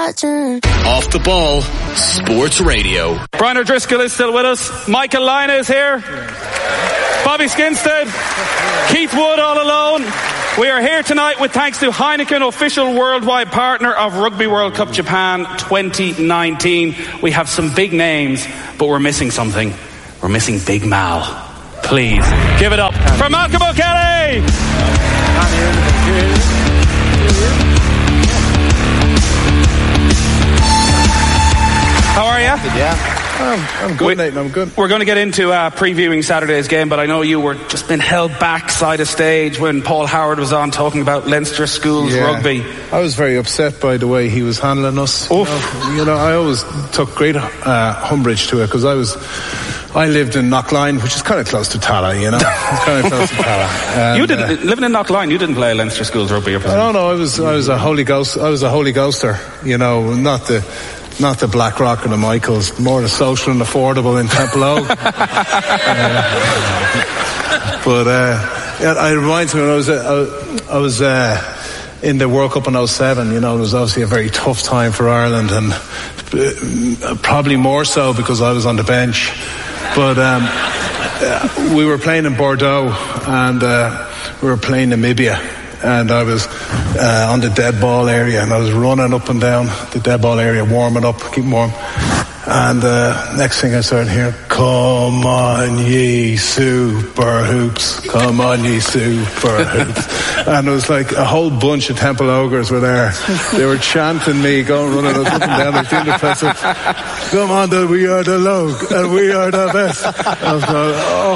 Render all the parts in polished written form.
watching. Off the Ball Sports Radio. Brian O'Driscoll is still with us. Michael Lynagh is here. Bobby Skinstead. Keith Wood all alone. We are here tonight with thanks to Heineken, official worldwide partner of Rugby World Cup Japan 2019. We have some big names, but we're missing something. We're missing Big Mal. Please, give it up for Malcolm O'Kelly! How are you? Yeah. I'm good, Nathan. I'm good. We're going to get into previewing Saturday's game, but I know you were just been held back side of stage when Paul Howard was on talking about Leinster schools rugby. I was very upset by the way he was handling us. You know, I always took great umbrage to it because I lived in Knockline, which is kind of close to Tala, you know. It's kind of close to Tala. And, you didn't living in Knockline. You didn't play Leinster schools rugby. No. I was a Holy Ghost. I was a Holy Ghoster. You know, not the Blackrock and the Michaels, more the social and affordable in Templeogue. It reminds me when I was in the World Cup in 2007. You know, it was obviously a very tough time for Ireland, and probably more so because I was on the bench. But we were playing in Bordeaux, and we were playing Namibia. And I was on the dead ball area, and I was running up and down the dead ball area, warming up, keeping warm. And next thing I started hearing, "Come on, ye super hoops! Come on, ye super hoops!" And it was like a whole bunch of Temple Ogres were there. They were chanting me, going running up and down. I was doing the press up, "Come on, we are the Logue, and we are the best." I was going, oh.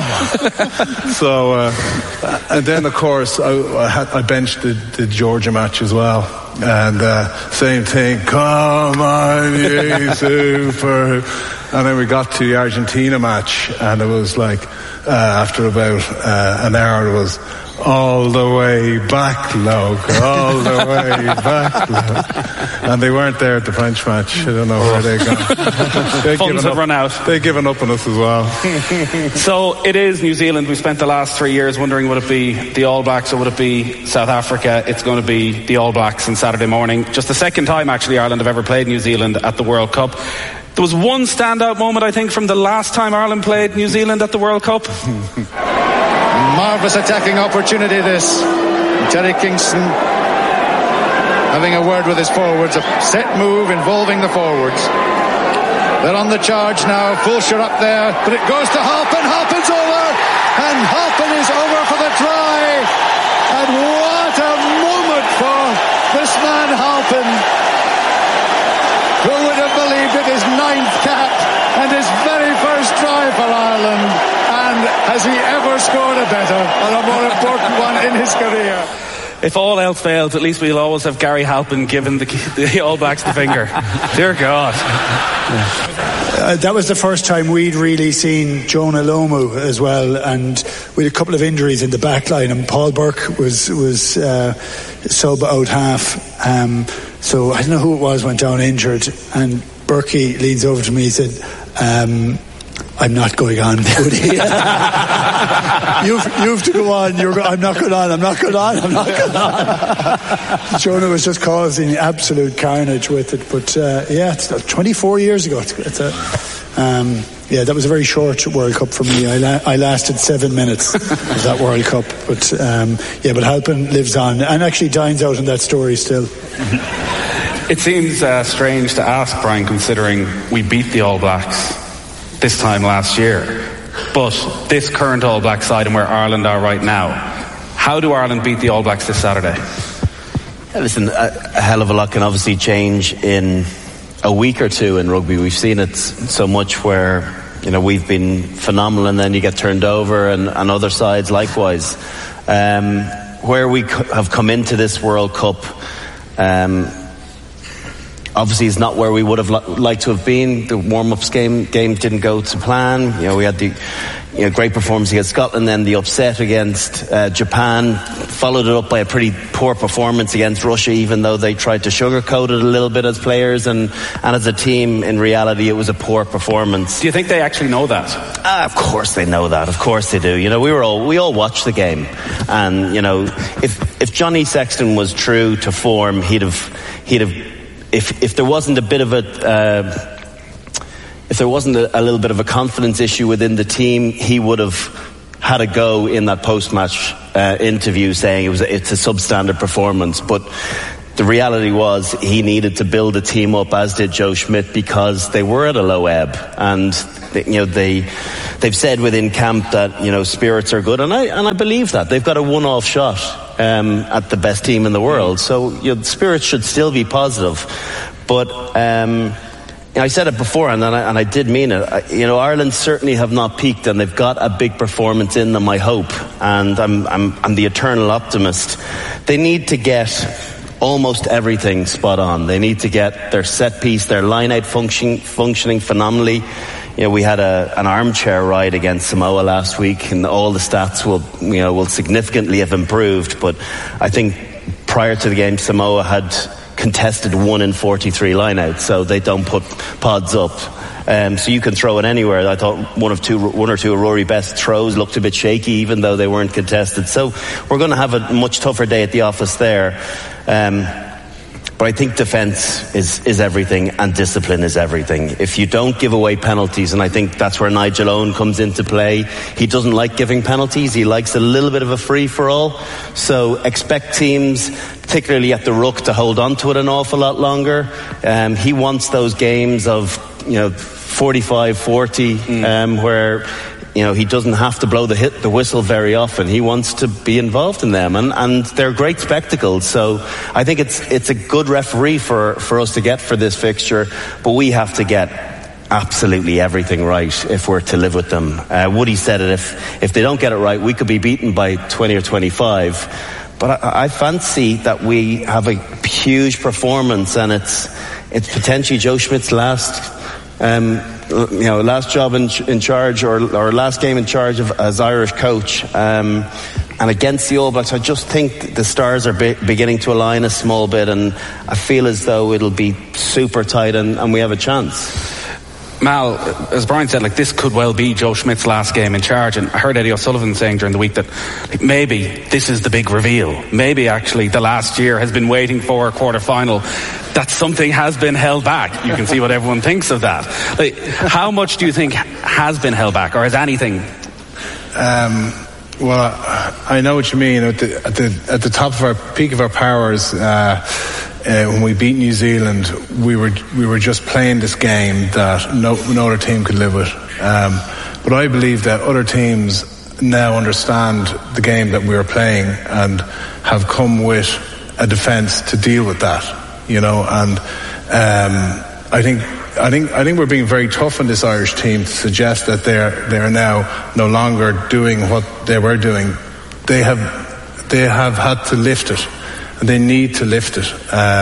So, and then of course I benched the Georgia match as well. And same thing, "Come on, you super." And then we got to the Argentina match, and it was like after about an hour, it was all the way back, Logue, all the way back, Logue. And they weren't there at the French match. I don't know where they gone. Funds have run out. They've given up on us as well. So it is New Zealand. We spent the last 3 years wondering, would it be the All Blacks or would it be South Africa? It's going to be the All Blacks on Saturday morning. Just the second time actually Ireland have ever played New Zealand at the World Cup. There was one standout moment, I think, from the last time Ireland played New Zealand at the World Cup. Marvellous attacking opportunity this. Terry Kingston having a word with his forwards. A set move involving the forwards. They're on the charge now. Fulcher up there, but it goes to Halpin. Halpin's over, and Halpin is over for the try. And what a moment for this man Halpin. Who would have believed it, his 9th cap and his very first try for Ireland? And has he ever scored a better or a more important one in his career? If all else fails, at least we'll always have Gary Halpin giving the All Blacks the finger. Dear God. That was the first time we'd really seen Jonah Lomu as well, and we had a couple of injuries in the back line, and Paul Burke was sub out half. So I don't know who it was went down injured, and Berkey leans over to me and said, "I'm not going on, Woody." You've to go on. I'm not going on. Jonah was just causing absolute carnage with it. But it's 24 years ago. That was a very short World Cup for me. I lasted 7 minutes of that World Cup. But but Halpin lives on and actually dines out in that story still. It seems strange to ask, Brian, considering we beat the All Blacks this time last year. But this current All Black side and where Ireland are right now, how do Ireland beat the All Blacks this Saturday? Listen, a hell of a lot can obviously change in a week or two in rugby. We've seen it so much where, you know, we've been phenomenal and then you get turned over, and other sides likewise. Where we have come into this World Cup, obviously it's not where we would have liked to have been. The warm-ups game didn't go to plan. You know, we had the great performance against Scotland, then the upset against Japan, followed it up by a pretty poor performance against Russia, even though they tried to sugarcoat it a little bit as players and as a team. In reality, it was a poor performance. Do you think they actually know that? Of course they know that. Of course they do. You know, we all watched the game, and you know, if Johnny Sexton was true to form, he'd have if there wasn't a bit of a little bit of a confidence issue within the team, he would have had a go in that post-match interview saying it's a substandard performance. But the reality was he needed to build a team up, as did Joe Schmidt, because they were at a low ebb, and they've said within camp that spirits are good, and I believe that. They've got a one-off shot at the best team in the world, so the spirits should still be positive. But I said it before, and I did mean it. Ireland certainly have not peaked, and they've got a big performance in them, I hope. And I'm the eternal optimist. They need to get almost everything spot on. They need to get their set piece, their line-out functioning phenomenally. We had an armchair ride against Samoa last week, and all the stats will significantly have improved. But I think prior to the game, Samoa had contested 1 in 43 line-outs, so they don't put pods up. So you can throw it anywhere. I thought one or two of Rory Best's throws looked a bit shaky, even though they weren't contested. So we're going to have a much tougher day at the office there. But I think defence is everything, and discipline is everything. If you don't give away penalties, and I think that's where Nigel Owen comes into play. He doesn't like giving penalties. He likes a little bit of a free-for-all. So expect teams, particularly at the ruck, to hold on to it an awful lot longer. He wants those games of 45-40 where he doesn't have to blow the whistle very often. He wants to be involved in them, and they're great spectacles. So I think it's a good referee for us to get for this fixture, but we have to get absolutely everything right if we're to live with them. Woody said it, if they don't get it right, we could be beaten by 20 or 25. But I fancy that we have a huge performance, and it's potentially Joe Schmidt's last job in charge, or last game in charge as Irish coach. And against the All Blacks, I just think the stars are beginning to align a small bit, and I feel as though it'll be super tight, and we have a chance. Mal, as Brian said, this could well be Joe Schmidt's last game in charge, and I heard Eddie O'Sullivan saying during the week that maybe this is the big reveal. Maybe actually the last year has been waiting for a quarter-final, that something has been held back. You can see what everyone thinks of that. How much do you think has been held back, or has anything? Well, I know what you mean. At the top of our peak of our powers, when we beat New Zealand, we were just playing this game that no other team could live with. But I believe that other teams now understand the game that we are playing and have come with a defence to deal with that. And I think we're being very tough on this Irish team to suggest that they're now no longer doing what they were doing. They have had to lift it, and they need to lift it.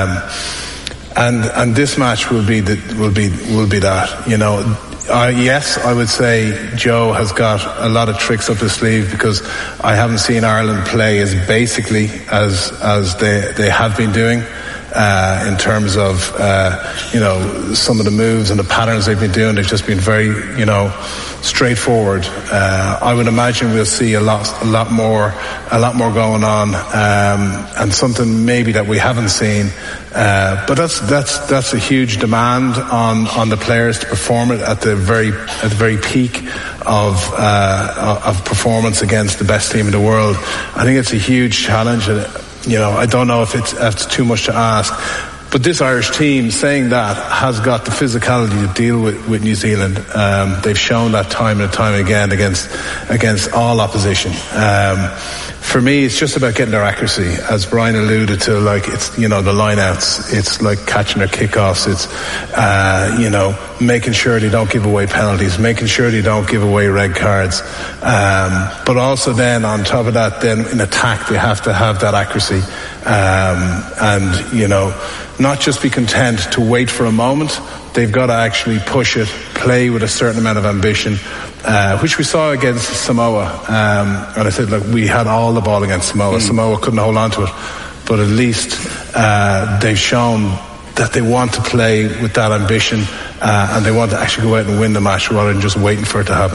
And this match will be that. Yes, I would say Joe has got a lot of tricks up his sleeve, because I haven't seen Ireland play as basically as they have been doing. In terms of some of the moves and the patterns they've been doing, they've just been very straightforward. I would imagine we'll see a lot more going on, and something maybe that we haven't seen. But that's a huge demand on the players to perform it at the very peak of performance against the best team in the world. I think it's a huge challenge. I don't know if it's too much to ask, but this Irish team, saying that, has got the physicality to deal with New Zealand. They've shown that time and time again against all opposition. For me, it's just about getting their accuracy, as Brian alluded to. It's the lineouts. It's like catching their kickoffs. It's making sure they don't give away penalties, making sure they don't give away red cards. But also then on top of that, then in attack they have to have that accuracy, and not just be content to wait for a moment. They've got to actually push it, play with a certain amount of ambition, which we saw against Samoa. And I said, we had all the ball against Samoa. Samoa couldn't hold on to it. But at least they've shown that they want to play with that ambition, and they want to actually go out and win the match rather than just waiting for it to happen.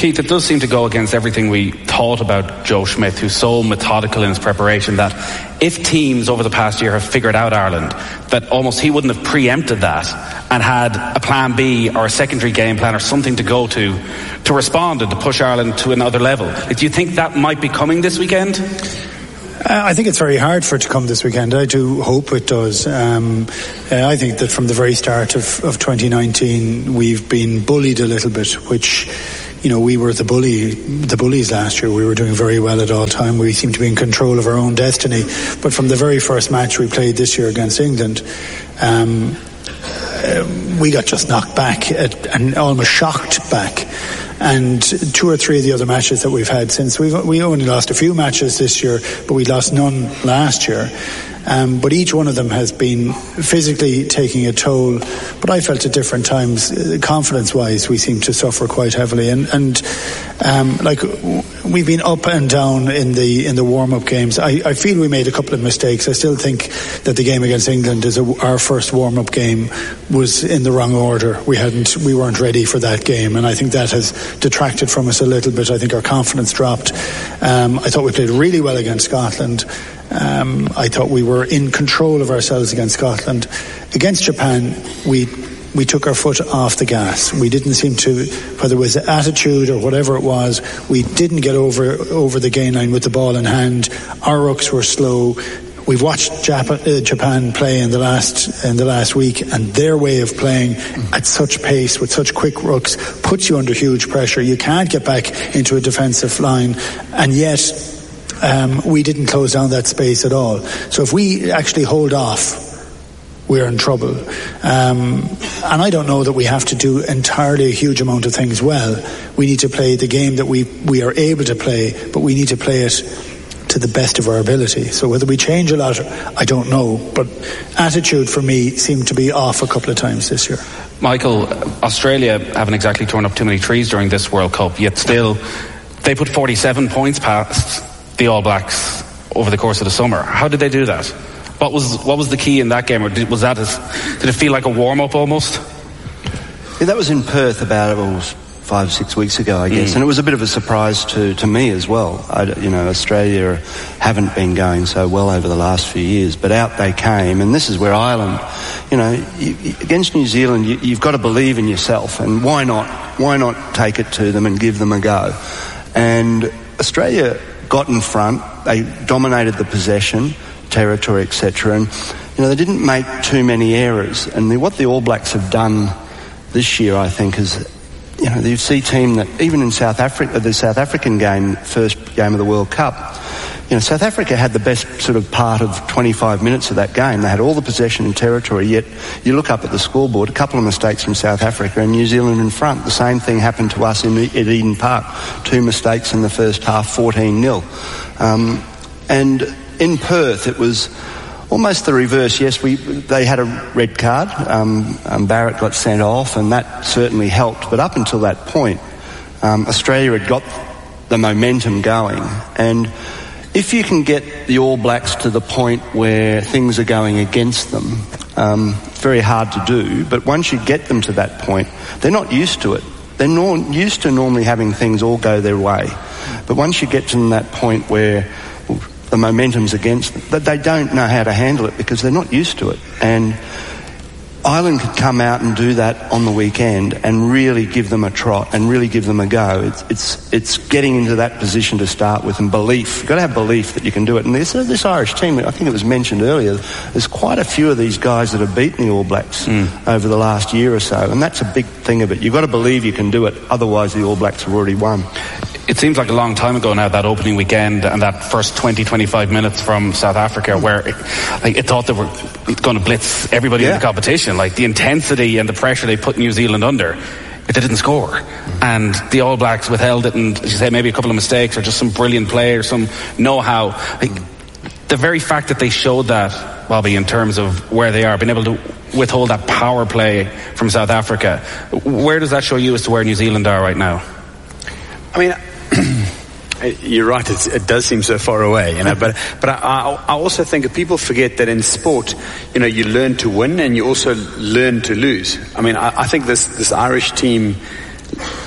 Keith, it does seem to go against everything we thought about Joe Schmidt, who's so methodical in his preparation, that if teams over the past year have figured out Ireland, that almost he wouldn't have preempted that and had a plan B or a secondary game plan or something to go to respond and to push Ireland to another level. Do you think that might be coming this weekend? I think it's very hard for it to come this weekend. I do hope it does. I think that from the very start of 2019 we've been bullied a little bit, which, you know, we were the bullies last year. We were doing very well at all time. We seemed to be in control of our own destiny. But from the very first match we played this year against England, we got just knocked back and almost shocked back. And 2 or 3 of the other matches that we've had since, we only lost a few matches this year, but we lost none last year. But each one of them has been physically taking a toll. But I felt at different times, confidence-wise, we seem to suffer quite heavily. And like we've been up and down in the warm-up games. I feel we made a couple of mistakes. I still think that the game against England our first warm-up game was in the wrong order. We weren't ready for that game, and I think that has detracted from us a little bit. I think our confidence dropped. I thought we played really well against Scotland. I thought we were in control of ourselves against Scotland. Against Japan, we took our foot off the gas. We didn't seem to, whether it was attitude or whatever it was, we didn't get over the gain line with the ball in hand. Our rucks were slow. We've watched Japan play in the last week, and their way of playing at such pace with such quick rucks puts you under huge pressure. You can't get back into a defensive line, and yet we didn't close down that space at all. So if we actually hold off, we're in trouble. And I don't know that we have to do entirely a huge amount of things well. We need to play the game that we are able to play, but we need to play it to the best of our ability. So whether we change a lot, I don't know. But attitude for me seemed to be off a couple of times this year. Michael, Australia haven't exactly torn up too many trees during this World Cup, yet still they put 47 points past the All Blacks over the course of the summer. How did they do that? What was the key in that game, or did it feel like a warm-up almost? Yeah, that was in Perth about 5 or 6 weeks ago, I guess, and it was a bit of a surprise to me as well. Australia haven't been going so well over the last few years, but out they came, and this is where Ireland, against New Zealand, you've got to believe in yourself, and why not take it to them and give them a go? And Australia got in front, they dominated the possession, territory, etc., and they didn't make too many errors. And what the All Blacks have done this year, I think, is you see a team that even in South Africa, the South African game, first game of the World Cup, South Africa had the best sort of part of 25 minutes of that game. They had all the possession and territory, yet you look up at the scoreboard, a couple of mistakes from South Africa and New Zealand in front. The same thing happened to us at Eden Park. 2 mistakes in the first half, 14-0. And in Perth, it was almost the reverse. Yes, they had a red card. Barrett got sent off, and that certainly helped. But up until that point, Australia had got the momentum going. And if you can get the All Blacks to the point where things are going against them, it's very hard to do. But once you get them to that point, they're not used to it. They're used to normally having things all go their way. But once you get to that point where the momentum's against them, that they don't know how to handle it because they're not used to it. And Ireland could come out and do that on the weekend and really give them a trot and really give them a go. It's getting into that position to start with, and belief. You've got to have belief that you can do it. And this Irish team, I think it was mentioned earlier, there's quite a few of these guys that have beaten the All Blacks over the last year or so, and that's a big thing of it. You've got to believe you can do it, otherwise the All Blacks have already won. It seems like a long time ago now, that opening weekend and that first 20-25 minutes from South Africa, where it thought they were going to blitz everybody in the competition. Like the intensity and the pressure they put New Zealand under, they didn't score. And the All Blacks withheld it, and as you say, maybe a couple of mistakes or just some brilliant play or some know-how. The very fact that they showed that, Bobby, in terms of where they are, being able to withhold that power play from South Africa, where does that show you as to where New Zealand are right now? I mean, you're right, it does seem so far away, but I also think that people forget that in sport, you learn to win and you also learn to lose. I mean, I think this Irish team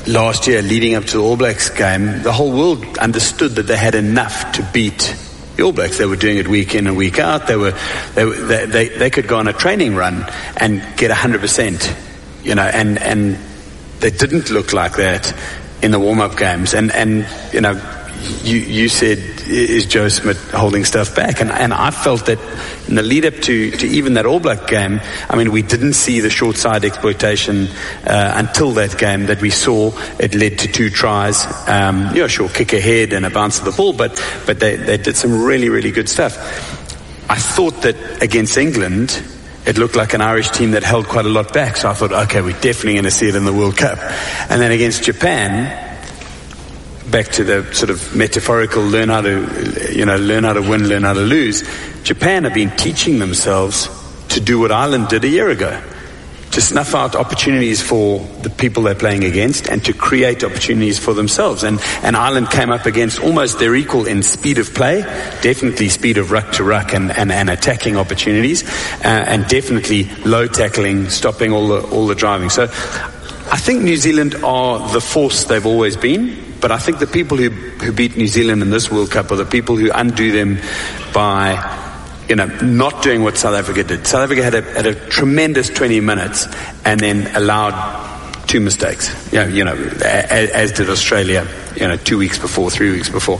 last year, leading up to the All Blacks game, the whole world understood that they had enough to beat the All Blacks. They were doing it week in and week out. They could go on a training run and get 100%, you know, and they didn't look like that in the warm-up games. And you know, you said, is Joe Schmidt holding stuff back? And I felt that in the lead-up to even that All Black game, I mean, we didn't see the short side exploitation until that game that we saw. It led to 2 tries. Yeah, sure, kick ahead and a bounce of the ball, but they did some really, really good stuff. I thought that against England, it looked like an Irish team that held quite a lot back. So I thought, okay, we're definitely going to see it in the World Cup. And then against Japan, back to the sort of metaphorical learn how to win, learn how to lose. Japan have been teaching themselves to do what Ireland did a year ago, to snuff out opportunities for the people they're playing against and to create opportunities for themselves. And Ireland came up against almost their equal in speed of play, definitely speed of ruck to ruck and attacking opportunities, and definitely low tackling, stopping all the driving. So I think New Zealand are the force they've always been. But I think the people who beat New Zealand in this World Cup are the people who undo them by, you know, not doing what South Africa did. South Africa had a tremendous 20 minutes and then allowed 2 mistakes. You know, as did Australia, you know, 2 weeks before, 3 weeks before.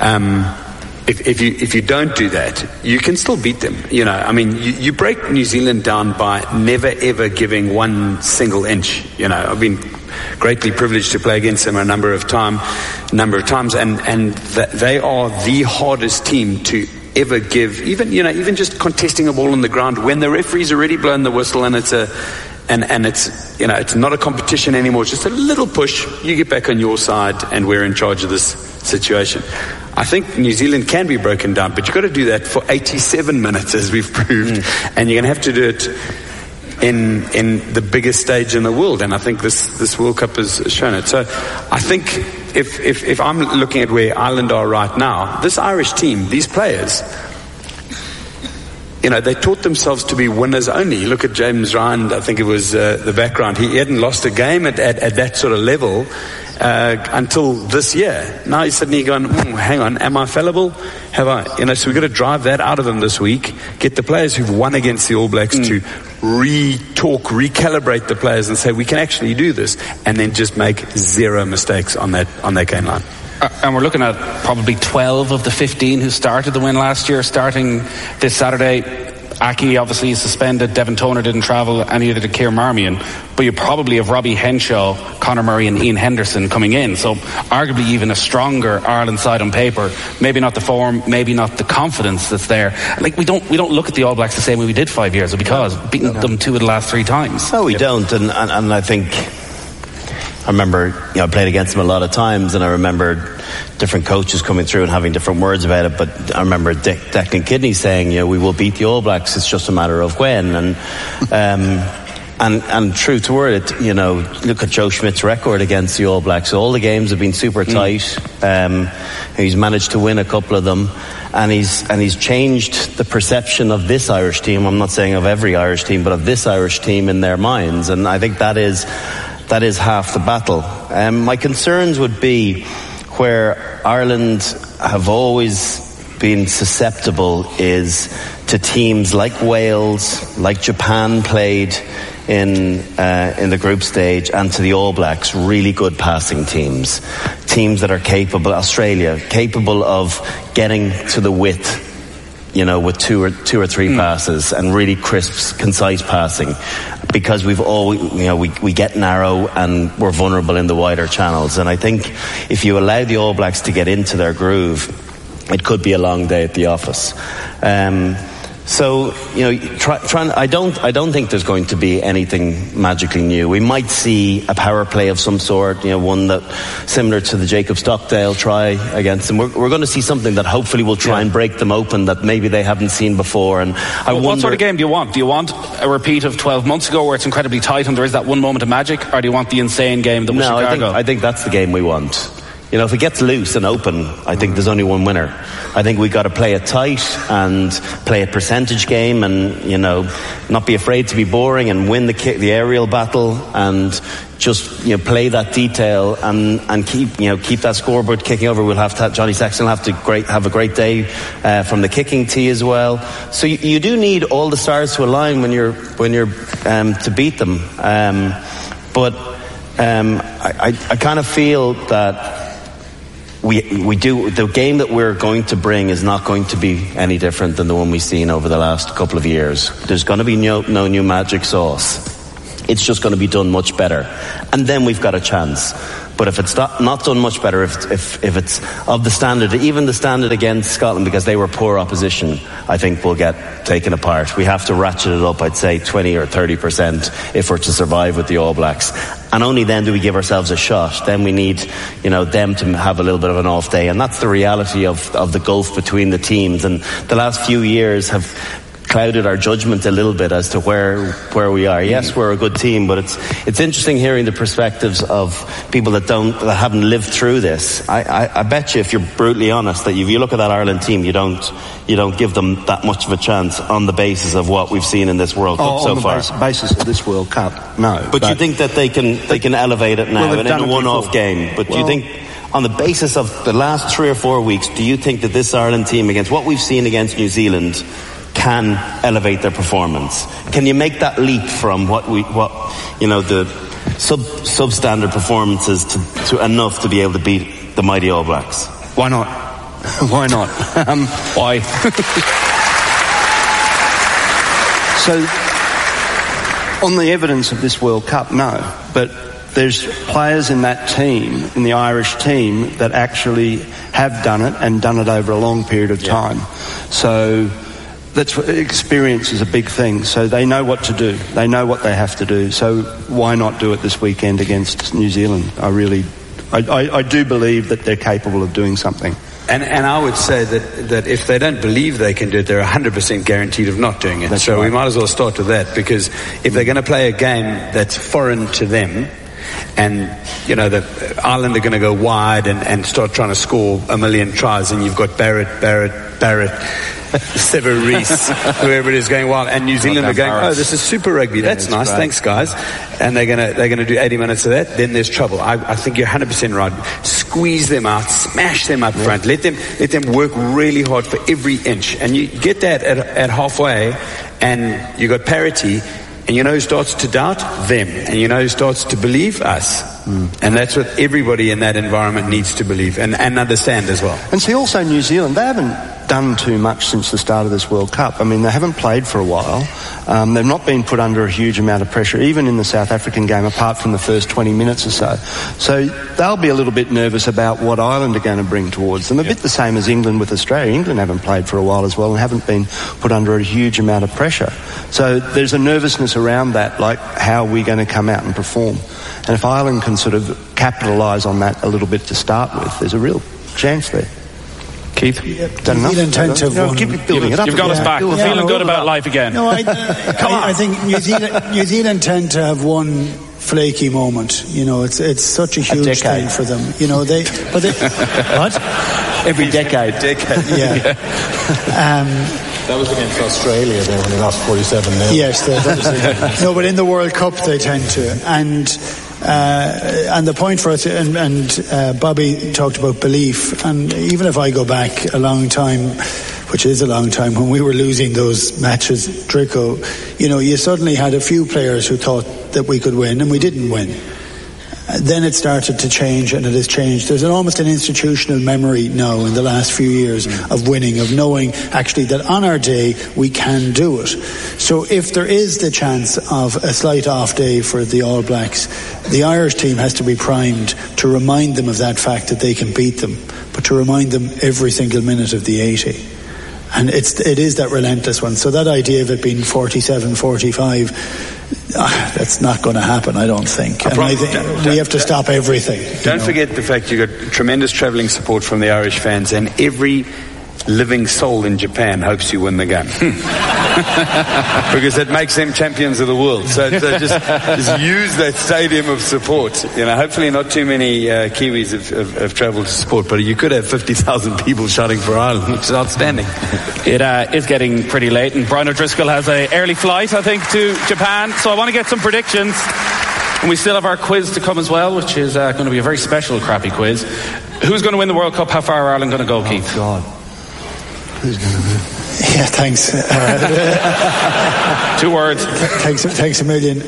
If you don't do that, you can still beat them. You know, I mean, you break New Zealand down by never ever giving 1 single inch. You know, I've been greatly privileged to play against them a number of times, and they are the hardest team to ever give. Even just contesting a ball on the ground when the referee's already blown the whistle and it's it's not a competition anymore. It's just a little push. You get back on your side, and we're in charge of this situation. I think New Zealand can be broken down, but you've got to do that for 87 minutes, as we've proved, and you're going to have to do it in the biggest stage in the world, and I think this World Cup has shown it. So I think if I'm looking at where Ireland are right now, this Irish team, these players, you know, they taught themselves to be winners only. You look at James Ryan, I think it was the background. He hadn't lost a game at that sort of level until this year. Now he's suddenly gone, hang on, am I fallible? Have I? You know, so we've got to drive that out of them this week. Get the players who've won against the All Blacks to recalibrate the players and say, we can actually do this, and then just make 0 mistakes on that game line. And we're looking at probably 12 of the 15 who started the win last year starting this Saturday. Aki obviously is suspended, Devin Toner didn't travel, and neither did Ciaran Marmion. But you probably have Robbie Henshaw, Conor Murray and Ian Henderson coming in. So arguably even a stronger Ireland side on paper. Maybe not the form, maybe not the confidence that's there. Like we don't look at the All Blacks the same way we did 5 years ago because beating them 2 of the last 3 times. No, we don't. And I think I remember, you know, I played against them a lot of times, and I remember different coaches coming through and having different words about it. But I remember Declan Kidney saying, you know, we will beat the All Blacks. It's just a matter of when. And true to word, you know, look at Joe Schmidt's record against the All Blacks. All the games have been super tight. He's managed to win a couple of them, and he's changed the perception of this Irish team. I'm not saying of every Irish team, but of this Irish team in their minds. And I think that is half the battle. My concerns would be where Ireland have always been susceptible is to teams like Wales, like Japan played in the group stage, and to the All Blacks, really good passing teams that are capable, Australia, capable of getting to the width, you know, with two or three passes and really crisp, concise passing, because we get narrow and we're vulnerable in the wider channels. And I think if you allow the All Blacks to get into their groove, it could be a long day at the office. So, you know, I don't think there's going to be anything magically new. We might see a power play of some sort, you know, one that similar to the Jacob Stockdale try against them. We're going to see something that hopefully will try and break them open that maybe they haven't seen before. And what sort of game do you want? Do you want a repeat of 12 months ago where it's incredibly tight and there is that one moment of magic, or do you want the insane game that was Chicago? I think that's the game we want. if it gets loose and open, I think there's only one winner. I think we've got to play it tight and play a percentage game, and not be afraid to be boring and win the aerial battle, and just play that detail and keep that scoreboard kicking over. We'll have to Johnny Sexton will have a great day from the kicking tee as well. So you do need all the stars to align when you're to beat them. But I kind of feel that we do. The game that we're going to bring is not going to be any different than the one we've seen over the last couple of years. There's going to be no new magic sauce. It's just going to be done much better, and then we've got a chance. But if it's not done much better, if it's of the standard, even the standard against Scotland, because they were poor opposition, I think we'll get taken apart. We have to ratchet it up, I'd say 20 or 30% if we're to survive with the All Blacks. And only then do we give ourselves a shot. Then we need, them to have a little bit of an off day. And that's the reality of the gulf between the teams. And the last few years have clouded our judgment a little bit as to where we are. Yes, we're a good team, but it's interesting hearing the perspectives of people that haven't lived through this. I bet you, if you're brutally honest, that if you look at that Ireland team, you don't give them that much of a chance on the basis of what we've seen in this World Cup so far. On the basis of this World Cup, no. But you think that they can elevate it now in a one-off game? But do you think, on the basis of the last 3 or 4 weeks, do you think that this Ireland team, against what we've seen against New Zealand, can elevate their performance? Can you make that leap from the substandard performances to enough to be able to beat the mighty All Blacks? Why not? Why not? Why? So, on the evidence of this World Cup, no. But there's players in that team, in the Irish team, that actually have done it and done it over a long period of time. So that's experience is a big thing. So they know what to do. They know what they have to do. So why not do it this weekend against New Zealand? I do believe that they're capable of doing something. And I would say that if they don't believe they can do it, they're 100% guaranteed of not doing it. That's so right. We might as well start with that, because if they're going to play a game that's foreign to them, and the Ireland are going to go wide and start trying to score a million tries, and you've got Barrett, Sever Reece, whoever it is, going wild, and New Zealand are going, oh, this is Super Rugby, that's nice, great. Thanks guys, and they're going to do 80 minutes of that, then there's trouble. I think you're 100% right. Squeeze them out, smash them up front, let them work really hard for every inch, and you get that at halfway, and you got parity. And who starts to doubt? Them. And who starts to believe? Us. And that's what everybody in that environment needs to believe and understand as well. And see, also New Zealand, they haven't done too much since the start of this World Cup. I mean, they haven't played for a while. They've not been put under a huge amount of pressure, even in the South African game, apart from the first 20 minutes or so. So they'll be a little bit nervous about what Ireland are going to bring towards them. A bit the same as England with Australia. England haven't played for a while as well and haven't been put under a huge amount of pressure. So there's a nervousness around that, like how are we going to come out and perform? And if Ireland can sort of capitalise on that a little bit to start with, there's a real chance there. Keith? New Zealand tend to have won. Keep building it up. You've got us back. We're feeling good about life again. No, I think New Zealand tend to have one flaky moment. It's such a huge thing for them. They what? Every decade. Yeah. That was against Australia there when they lost 47-0. Yes, no, but in the World Cup they tend to, and the point for us, and Bobby talked about belief, and even if I go back a long time, which is a long time, when we were losing those matches, Drico, you suddenly had a few players who thought that we could win, and we didn't win. Then it started to change, and it has changed. There's almost an institutional memory now in the last few years of winning, of knowing actually that on our day we can do it. So if there is the chance of a slight off day for the All Blacks, the Irish team has to be primed to remind them of that fact that they can beat them, but to remind them every single minute of the 80. And it is that relentless one. So that idea of it being 47-45, that's not going to happen, I don't think. And I think we have to stop everything. Don't forget the fact you got tremendous travelling support from the Irish fans, and every living soul in Japan hopes you win the game. Because it makes them champions of the world. So just use that stadium of support. Hopefully not too many Kiwis have travelled to support, but you could have 50,000 people shouting for Ireland, which is outstanding. It is getting pretty late, and Brian O'Driscoll has an early flight, I think, to Japan. So I want to get some predictions. And we still have our quiz to come as well, which is going to be a very special crappy quiz. Who's going to win the World Cup? How far are Ireland going to go, Keith? Oh, God. Who's going to win? Yeah, thanks. 2 words. Thanks a million.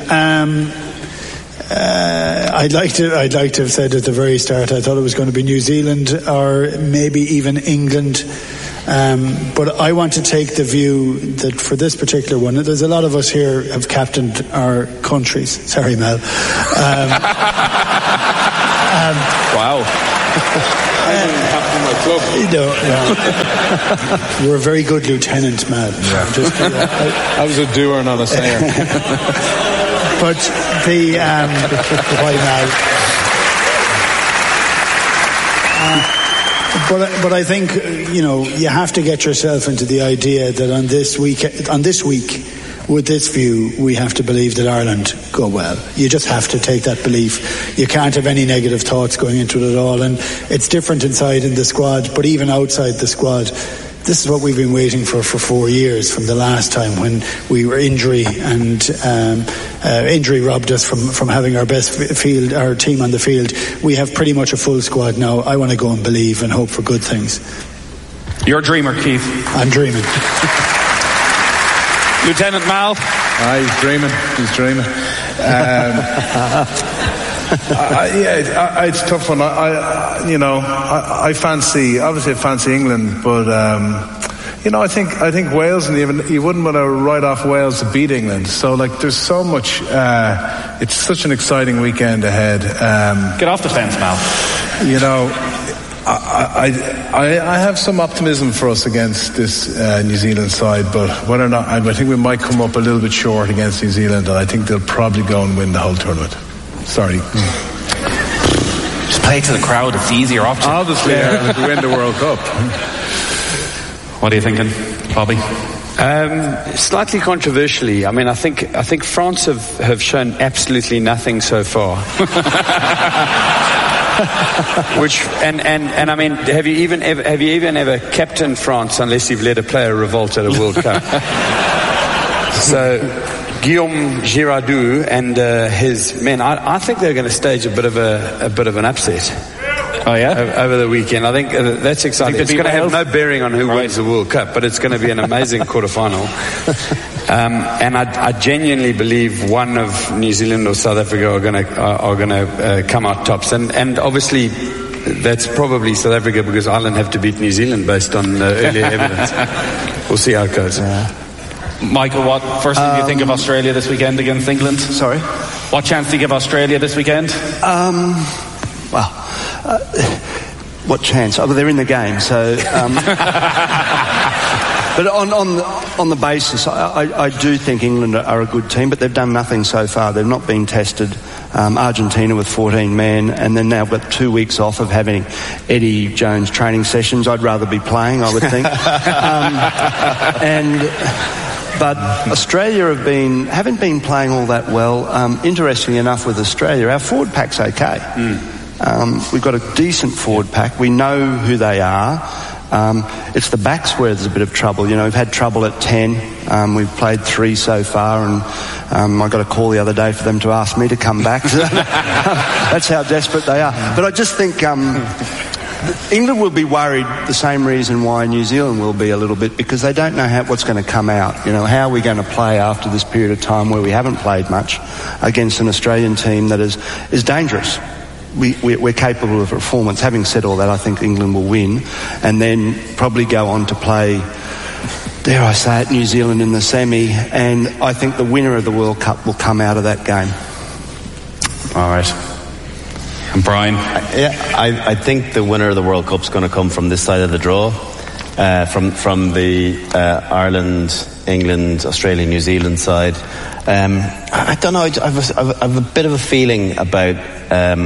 I'd like to have said at the very start I thought it was going to be New Zealand or maybe even England. But I want to take the view that for this particular one, there's a lot of us here have captained our countries. Sorry, Mel. Wow. I didn't captain my club. No. You're a very good lieutenant, Mel. I was a doer, not a sayer. But the why Mel? But I think you have to get yourself into the idea that on this week, with this view, we have to believe that Ireland go well. You just have to take that belief. You can't have any negative thoughts going into it at all. And it's different inside in the squad, but even outside the squad, this is what we've been waiting for 4 years from the last time when we were injury robbed us from having our best our team on the field. We have pretty much a full squad now. I want to go and believe and hope for good things. You're a dreamer, Keith. I'm dreaming. Lieutenant Mal. He's dreaming. It's a tough one. I fancy England, but I think Wales, and even you wouldn't want to write off Wales to beat England. So there's so much. It's such an exciting weekend ahead. Get off the fence, Mal. I have some optimism for us against this New Zealand side, but whether or not, I think we might come up a little bit short against New Zealand, and I think they'll probably go and win the whole tournament. Sorry. Just play to the crowd. It's the easier option. Obviously, to win the World Cup. What are you thinking, Bobby? Slightly controversially, I think France have shown absolutely nothing so far. Have you even ever captained France unless you've led a player revolt at a World Cup? So Guillaume Girardot and his men, I think they're going to stage a bit of an upset. Oh yeah, over the weekend. I think that's exciting. It's going to have no bearing on who wins the World Cup, but it's going to be an amazing quarterfinal. And I genuinely believe one of New Zealand or South Africa are going to come out tops. And obviously, that's probably South Africa because Ireland have to beat New Zealand based on earlier evidence. We'll see how it goes. Michael, what first thing do you think of Australia this weekend against England? Sorry? What chance do you give Australia this weekend? What chance? Oh, they're in the game, so. But on the basis, I do think England are a good team, but they've done nothing so far. They've not been tested. Argentina with 14 men, and then now got 2 weeks off of having Eddie Jones training sessions. I'd rather be playing, I would think. But Australia haven't been playing all that well. Interestingly enough, with Australia, our forward pack's okay. We've got a decent forward pack. We know who they are. It's the backs where there's a bit of trouble. We've had trouble at 10. We've played 3 so far, and I got a call the other day for them to ask me to come back. That's how desperate they are. But I just think England will be worried the same reason why New Zealand will be a little bit, because they don't know what's going to come out. How are we going to play after this period of time where we haven't played much against an Australian team that is dangerous. We're capable of performance. Having said all that, I think England will win and then probably go on to play, dare I say it, New Zealand in the semi, and I think the winner of the World Cup will come out of that game. All right. And Brian? I think the winner of the World Cup's going to come from this side of the draw, from the Ireland, England, Australia, New Zealand side. I don't know. I have a bit of a feeling about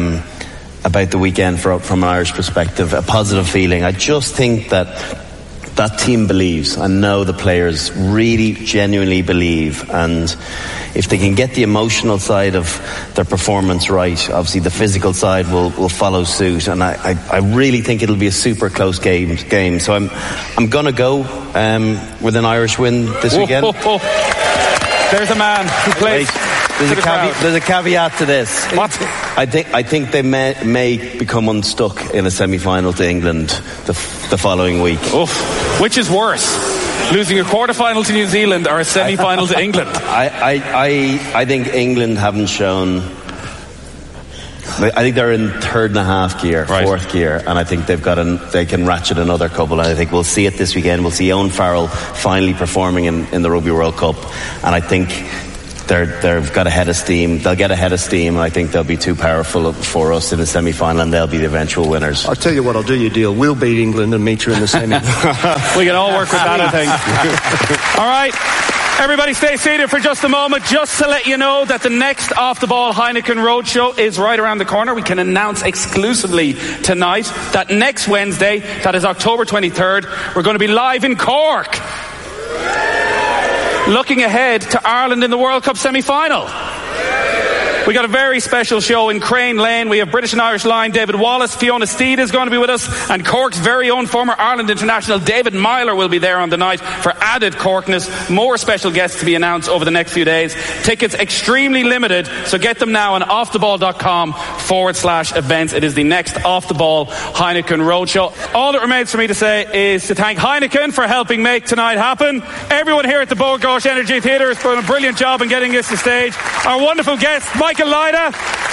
the weekend from an Irish perspective, a positive feeling. I just think that that team believes. I know the players really genuinely believe, and if they can get the emotional side of their performance right, obviously the physical side will follow suit, and I really think it'll be a super close game. So I'm gonna go with an Irish win this weekend. There's a man who plays. There's a caveat to this. What? I think they may become unstuck in a semi-final to England the following week. Oof. Which is worse, losing a quarter-final to New Zealand or a semi-final to England? I think England haven't shown. I think they're in third and a half gear, fourth gear, and I think they can ratchet another couple. And I think we'll see it this weekend. We'll see Owen Farrell finally performing in the Rugby World Cup, and I think they've got a head of steam. They'll get a head of steam, and I think they'll be too powerful for us in the semi-final, and they'll be the eventual winners. I'll tell you what, I'll do you a deal. We'll beat England and meet you in the semi. We can all work with that, I think. All right. Everybody stay seated for just a moment. Just to let you know that the next Off the Ball Heineken Roadshow is right around the corner. We can announce exclusively tonight that next Wednesday, that is October 23rd, we're going to be live in Cork, looking ahead to Ireland in the World Cup semi-final. We got a very special show in Crane Lane. We have British and Irish line David Wallace. Fiona Steed is going to be with us, and Cork's very own former Ireland international David Myler will be there on the night for added Corkness. More special guests to be announced over the next few days. Tickets extremely limited, so get them now on offtheball.com/events. It is the next Off the Ball Heineken Roadshow. All that remains for me to say is to thank Heineken for helping make tonight happen. Everyone here at the Bord Gáis Energy Theatre has done a brilliant job in getting this to stage. Our wonderful guests, Michael Lyda,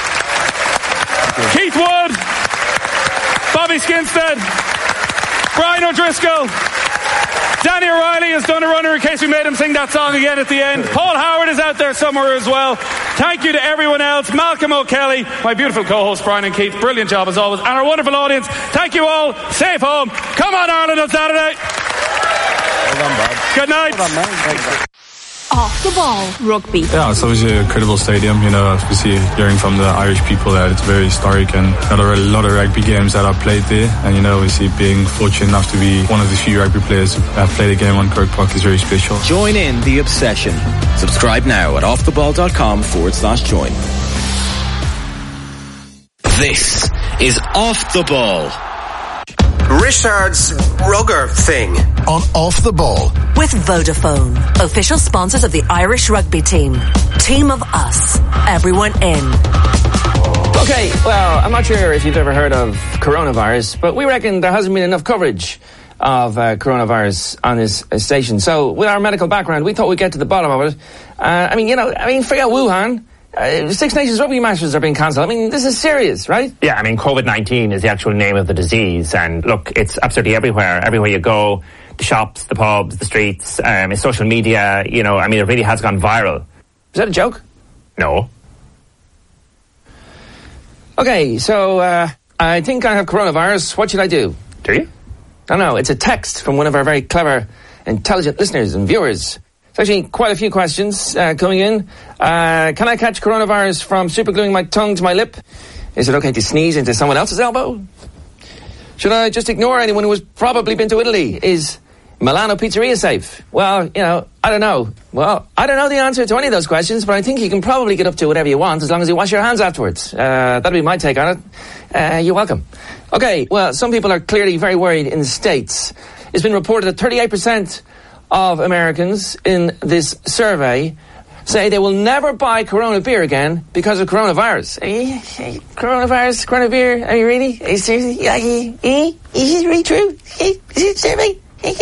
Keith Wood, Bobby Skinstead, Brian O'Driscoll, Danny O'Reilly has done a runner in case we made him sing that song again at the end. Paul Howard is out there somewhere as well. Thank you to everyone else. Malcolm O'Kelly, my beautiful co-host Brian and Keith, brilliant job as always, and our wonderful audience. Thank you all. Safe home. Come on Ireland on Saturday. Well done, Bob. Good night. Well done, man. Off the Ball Rugby. Yeah, it's obviously a incredible stadium. You know, obviously hearing from the Irish people that it's very historic, and a lot of rugby games that I've played there. And you know, obviously being fortunate enough to be one of the few rugby players who have played a game on Croke Park is very special. Join in the obsession. Subscribe now at offtheball.com/join. This is Off the Ball. Richard's rugger thing on Off the Ball with Vodafone, official sponsors of the Irish rugby team. Team of us, everyone in. Okay, well, I'm not sure if you've ever heard of coronavirus, but we reckon there hasn't been enough coverage of coronavirus on this station. So with our medical background, we thought we'd get to the bottom of it. Forget Wuhan. Six Nations rugby matches are being cancelled. I mean, this is serious, right? Yeah, I mean, COVID-19 is the actual name of the disease. And look, it's absolutely everywhere. Everywhere you go, the shops, the pubs, the streets, in social media, you know, I mean, it really has gone viral. Is that a joke? No. Okay, so I think I have coronavirus. What should I do? Do you? No, it's a text from one of our very clever, intelligent listeners and viewers. There's actually quite a few questions coming in. Can I catch coronavirus from supergluing my tongue to my lip? Is it okay to sneeze into someone else's elbow? Should I just ignore anyone who has probably been to Italy? Is Milano Pizzeria safe? Well, you know, I don't know. Well, I don't know the answer to any of those questions, but I think you can probably get up to whatever you want as long as you wash your hands afterwards. That'd be my take on it. You're welcome. Okay, well, some people are clearly very worried in the States. It's been reported that 38% of Americans in this survey say they will never buy Corona beer again because of coronavirus. Coronavirus, Corona beer? Are you really? Are you seriously? Is it really true? Is it survey?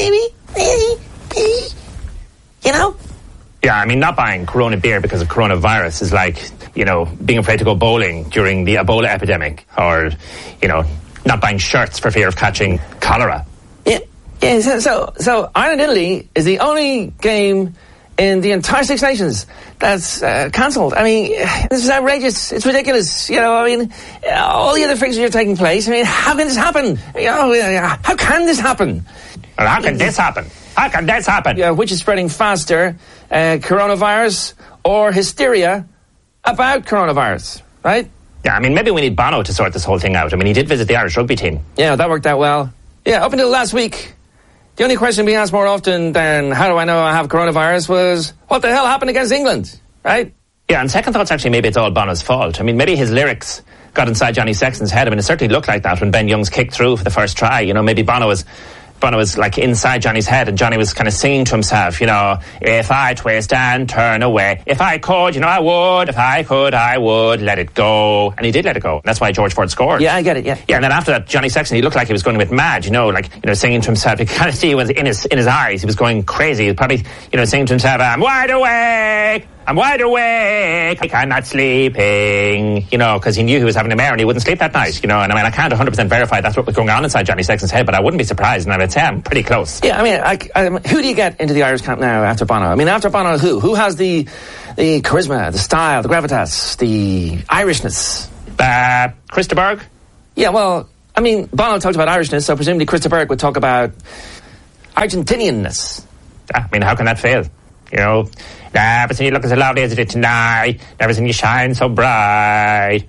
You know? Yeah, I mean, not buying Corona beer because of coronavirus is like, you know, being afraid to go bowling during the Ebola epidemic, or, you know, not buying shirts for fear of catching cholera. Yeah, so Ireland-Italy is the only game in the entire Six Nations that's cancelled. I mean, this is outrageous. It's ridiculous. You know, I mean, all the other fixtures are taking place. I mean, how can this happen? You know, how can this happen? Well, how can this happen? How can this happen? Yeah, which is spreading faster, coronavirus or hysteria about coronavirus, right? Yeah, I mean, maybe we need Bono to sort this whole thing out. I mean, he did visit the Irish rugby team. Yeah, that worked out well. Yeah, up until last week, The only question being asked more often than how do I know I have coronavirus was, what the hell happened against England, right? Yeah, and second thoughts, actually, maybe it's all Bono's fault. I mean, maybe his lyrics got inside Johnny Sexton's head. I mean, it certainly looked like that when Ben Youngs kicked through for the first try. You know, maybe Bono was like inside Johnny's head, and Johnny was kind of singing to himself, you know, if I twist and turn away, if I could, you know, I would, if I could, I would let it go. And he did let it go. That's why George Ford scored. Yeah, I get it, yeah. Yeah, and then after that, Johnny Sexton, he looked like he was going a bit mad, you know, like, you know, singing to himself. You kind of see it was in his eyes. He was going crazy. He was probably, you know, singing to himself, I'm wide awake, I'm wide awake, I'm not sleeping, you know, because he knew he was having a mare and he wouldn't sleep that night, you know. And I mean, I can't 100% verify that's what was going on inside Johnny Sexton's head, but I wouldn't be surprised, and I would say I'm pretty close. Yeah, I mean, who do you get into the Irish camp now after Bono? I mean, after Bono, who? Who has the charisma, the style, the gravitas, the Irishness? Chris de Burgh? Yeah, well, I mean, Bono talked about Irishness, so presumably Chris de Burgh would talk about Argentinianness. I mean, how can that fail? You know, never seen you look as lovely as you did tonight. Never seen you shine so bright.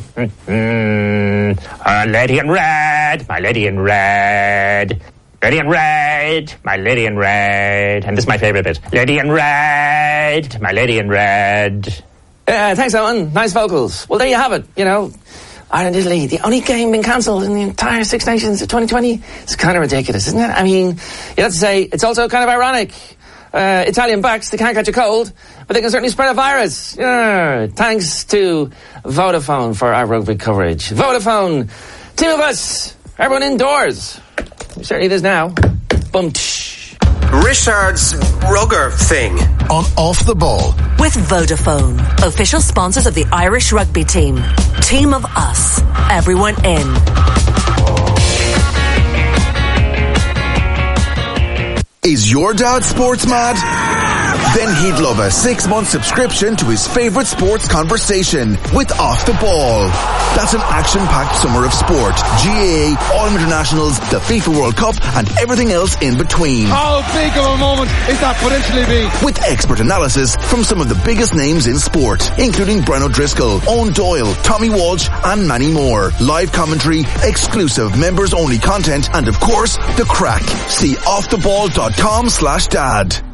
Lady in red, my lady in red. Lady in red, my lady in red. And this is my favourite bit. Lady in red, my lady in red. Thanks, Owen. Nice vocals. Well, there you have it, you know. Ireland, Italy, the only game been cancelled in the entire Six Nations of 2020. It's kind of ridiculous, isn't it? I mean, you have to say, it's also kind of ironic. Italian backs, they can't catch a cold, but they can certainly spread a virus. Yeah. Thanks to Vodafone for our rugby coverage. Vodafone, team of us, everyone indoors. Certainly it is now. Boom. Richard's rugger thing. On Off the Ball. With Vodafone, official sponsors of the Irish rugby team. Team of us, everyone in. Is your dad sports mad? Then he'd love a 6-month subscription to his favourite sports conversation with Off the Ball. That's an action-packed summer of sport. GAA, All Internationals, the FIFA World Cup, and everything else in between. How big of a moment is that potentially be? With expert analysis from some of the biggest names in sport, including Brian O'Driscoll, Owen Doyle, Tommy Walsh, and many more. Live commentary, exclusive members-only content, and of course, the crack. See offtheball.com/dad.